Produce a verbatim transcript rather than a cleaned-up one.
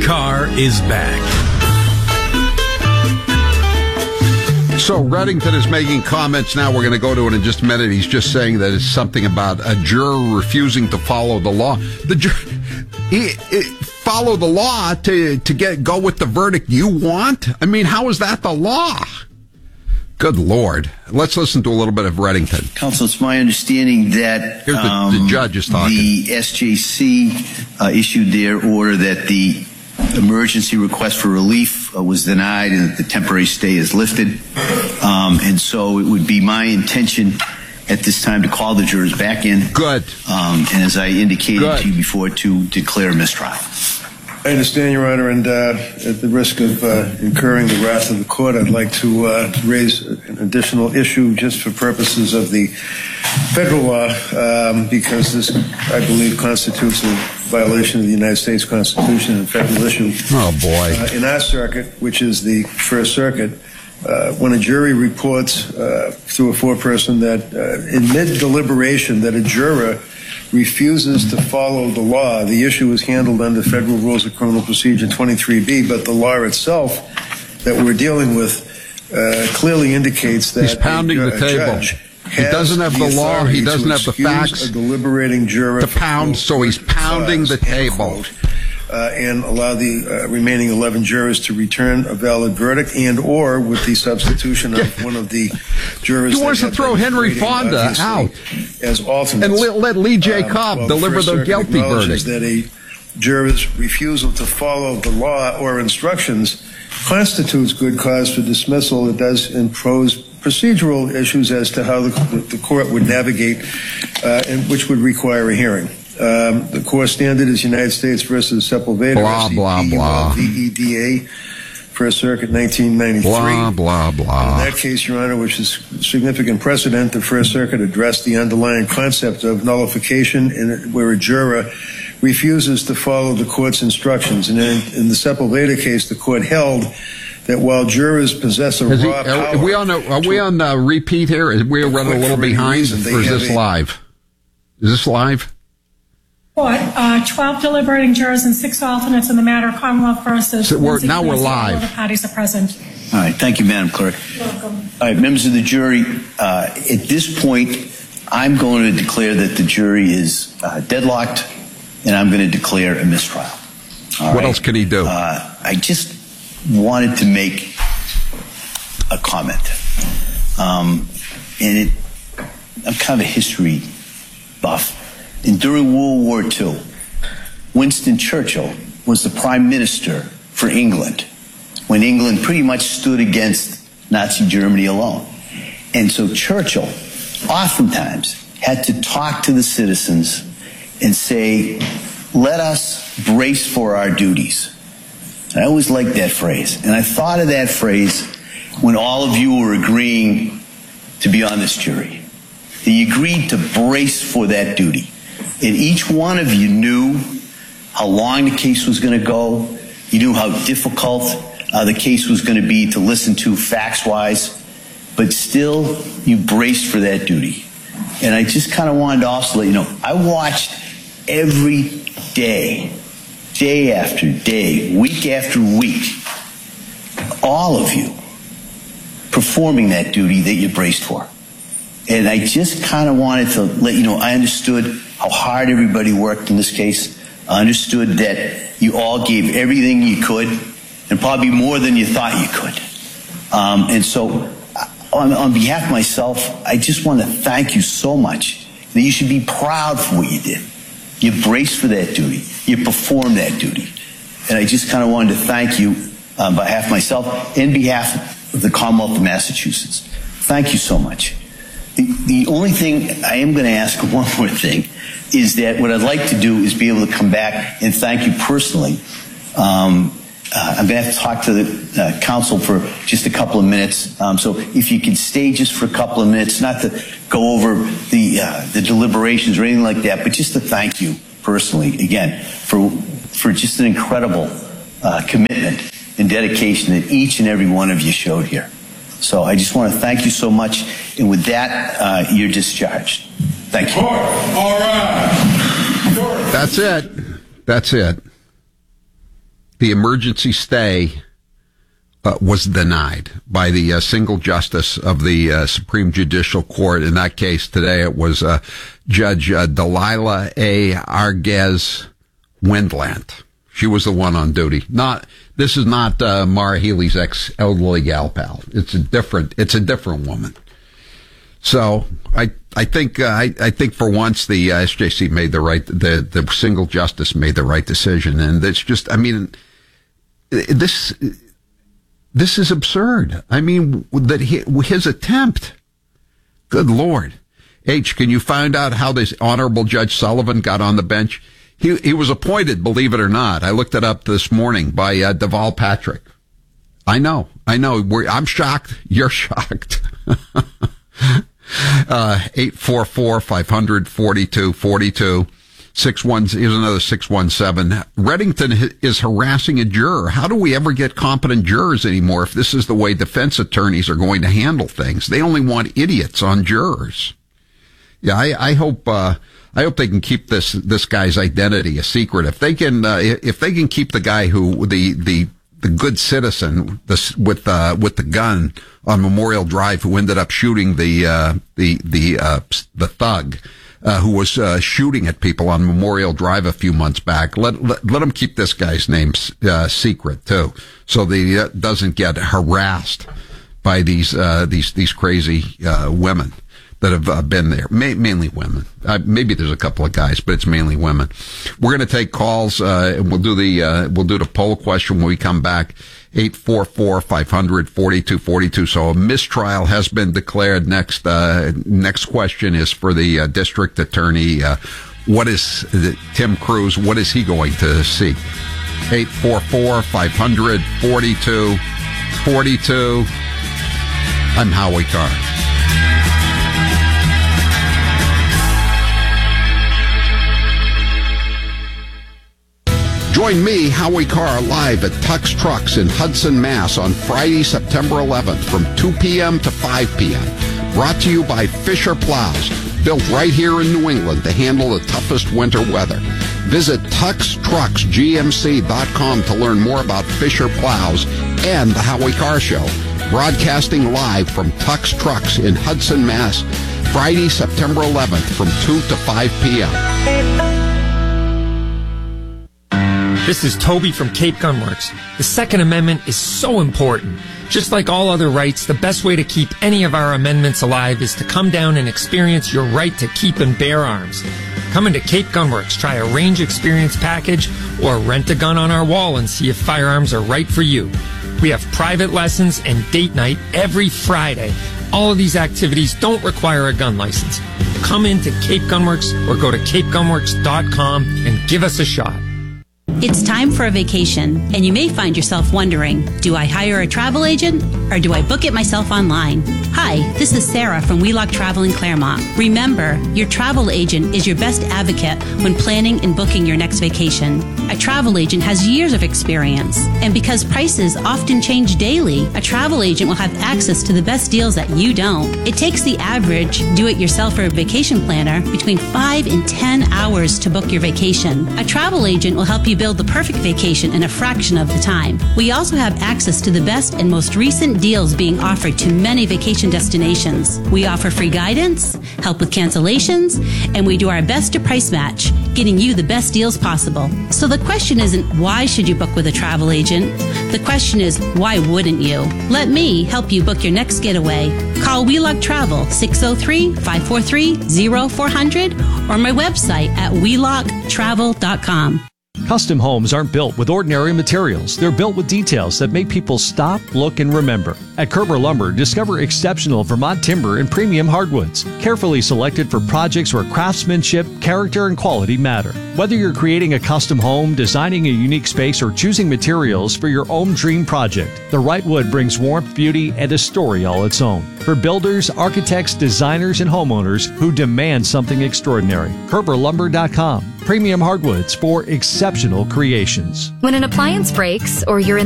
Carr is back. So Reddington is making comments now. We're going to go to it in just a minute. He's just saying that it's something about a juror refusing to follow the law. The juror, he, he, follow the law to, to get go with the verdict you want? I mean, how is that the law? Good Lord. Let's listen to a little bit of Reddington. Counsel, it's my understanding that Here's the, um, the judge is talking. The S J C uh, issued their order that the emergency request for relief uh, was denied and that the temporary stay is lifted. Um, and so it would be my intention at this time to call the jurors back in. Good. Um, and as I indicated Good. to you before, to declare a mistrial. I understand, Your Honor, and uh, at the risk of uh, incurring the wrath of the court, I'd like to uh, raise an additional issue just for purposes of the federal law, um, because this, I believe, constitutes a violation of the United States Constitution and federal issue. Oh, boy. Uh, in our circuit, which is the First Circuit, uh, when a jury reports uh, through a foreperson that uh, in mid-deliberation that a juror refuses to follow the law, the issue is handled under Federal Rules of Criminal Procedure twenty-three B, but the law itself that we're dealing with uh, clearly indicates that he's pounding a, the a table. He doesn't have the, the law. He doesn't have the facts a deliberating juror to pound, so he's pounding the table. Uh, and allow the uh, remaining eleven jurors to return a valid verdict, and or with the substitution of one of the jurors. He wants to throw Henry Fonda out as alternates, and let, let Lee J. Cobb um, well, deliver the, the guilty verdict. That a juror's refusal to follow the law or instructions constitutes good cause for dismissal. It does impose procedural issues as to how the, the court would navigate, uh, and which would require a hearing. Um, the core standard is United States versus Sepulveda. Blah, blah, blah. V E D A, First Circuit, nineteen ninety-three. Blah, blah, blah. In that case, Your Honor, which is significant precedent, the First Circuit addressed the underlying concept of nullification in, where a juror refuses to follow the court's instructions. And in, in the Sepulveda case, the court held that while jurors possess a Has raw he, power... Are we on, a, are we on uh, repeat here? Is we running a little behind, or is this live? Is this live? Court, uh, twelve deliberating jurors and six alternates in the matter of Commonwealth versus... So we're, now we're live. All the parties are present. All right. Thank you, Madam Clerk. You're welcome. All right, members of the jury, uh, at this point, I'm going to declare that the jury is uh, deadlocked, and I'm going to declare a mistrial. All what right? else can he do? Uh, I just wanted to make a comment. Um, and it, I'm kind of a history buff. And during World War Two, Winston Churchill was the prime minister for England when England pretty much stood against Nazi Germany alone. And so Churchill oftentimes had to talk to the citizens and say, let us brace for our duties. And I always liked that phrase. And I thought of that phrase when all of you were agreeing to be on this jury. That you agreed to brace for that duty. And each one of you knew how long the case was going to go. You knew how difficult uh, the case was going to be to listen to facts-wise. But still, you braced for that duty. And I just kind of wanted to also let you know, I watched every day, day after day, week after week, all of you performing that duty that you braced for. And I just kind of wanted to let you know, I understood how hard everybody worked in this case. I understood that you all gave everything you could, and probably more than you thought you could. Um, and so, on, on behalf of myself, I just want to thank you so much that you should be proud for what you did. You braced for that duty. You performed that duty. And I just kind of wanted to thank you uh, on behalf of myself and behalf of the Commonwealth of Massachusetts. Thank you so much. The, the only thing I am going to ask, one more thing, is that what I'd like to do is be able to come back and thank you personally. Um, uh, I'm going to have to talk to the uh, council for just a couple of minutes. Um, so if you could stay just for a couple of minutes, not to go over the uh, the deliberations or anything like that, but just to thank you personally, again, for for just an incredible uh, commitment and dedication that each and every one of you showed here. So I just want to thank you so much. And with that, uh, you're discharged. Thank you. All right. That's it. That's it. the emergency stay uh, was denied by the uh, single justice of the uh, Supreme Judicial Court. In that case today, it was uh, Judge uh, Delilah A. Arguez Wendlandt. She was the one on duty. Not this is not uh, Mara Healey's ex-elderly gal pal. It's a different. It's a different woman. So I I think uh, I I think for once the uh, S J C made the right the the single justice made the right decision, and it's just I mean this this is absurd. I mean that he, his attempt. Good Lord, H, can you find out how this Honorable Judge Sullivan got on the bench? He he was appointed, believe it or not. I looked it up this morning by uh, Deval Patrick. I know, I know. We're, I'm shocked. You're shocked. uh, eight four four, five hundred, forty-two forty-two. Six one, here's another six one seven. Reddington is harassing a juror. How do we ever get competent jurors anymore if this is the way defense attorneys are going to handle things? They only want idiots on jurors. Yeah, I, I hope, uh, I hope they can keep this, this guy's identity a secret. If they can, uh, if they can keep the guy who, the, the, the good citizen, the, with, uh, with the gun on Memorial Drive who ended up shooting the, uh, the, the, uh, the thug, uh, who was, uh, shooting at people on Memorial Drive a few months back. Let, let, let them keep this guy's name, uh, secret too. So that he doesn't get harassed by these, uh, these, these crazy, uh, women that have uh, been there, Ma- mainly women. Uh, maybe there's a couple of guys, but it's mainly women. We're going to take calls. Uh, and we'll do the uh, we'll do the poll question when we come back. eight four four, five hundred, forty-two forty-two. So a mistrial has been declared. Next uh, next question is for the uh, district attorney. Uh, what is uh, Tim Cruz? What is he going to seek? eight four four, five hundred, forty-two forty-two. I'm Howie Carr. Join me, Howie Carr, live at Tux Trucks in Hudson, Mass. on Friday, September eleventh from two p.m. to five p.m. Brought to you by Fisher Plows, built right here in New England to handle the toughest winter weather. Visit Tux Trucks G M C dot com to learn more about Fisher Plows and the Howie Carr Show. Broadcasting live from Tux Trucks in Hudson, Mass. Friday, September eleventh from two to five p.m. This is Toby from Cape Gunworks. The Second Amendment is so important. Just like all other rights, the best way to keep any of our amendments alive is to come down and experience your right to keep and bear arms. Come into Cape Gunworks, try a range experience package, or rent a gun on our wall and see if firearms are right for you. We have private lessons and date night every Friday. All of these activities don't require a gun license. Come into Cape Gunworks or go to cape gunworks dot com and give us a shot. It's time for a vacation, and you may find yourself wondering, do I hire a travel agent or do I book it myself online? Hi, this is Sarah from Wheelock Travel in Claremont. Remember, your travel agent is your best advocate when planning and booking your next vacation. A travel agent has years of experience, and because prices often change daily, a travel agent will have access to the best deals that you don't. It takes the average do-it-yourselfer vacation planner between five and ten hours to book your vacation. A travel agent will help you build the perfect vacation in a fraction of the time. We also have access to the best and most recent deals being offered to many vacation destinations. We offer free guidance, help with cancellations, and we do our best to price match, getting you the best deals possible. So the question isn't why should you book with a travel agent? The question is why wouldn't you? Let me help you book your next getaway. Call Wheelock Travel six oh three, five four three, oh four hundred or my website at wheelock travel dot com. Custom homes aren't built with ordinary materials. They're built with details that make people stop, look, and remember. At Kerber Lumber, discover exceptional Vermont timber and premium hardwoods, carefully selected for projects where craftsmanship, character, and quality matter. Whether you're creating a custom home, designing a unique space, or choosing materials for your own dream project, the right wood brings warmth, beauty, and a story all its own. For builders, architects, designers, and homeowners who demand something extraordinary, Kerber Lumber dot com. Premium hardwoods for exceptional creations. When an appliance breaks or you're in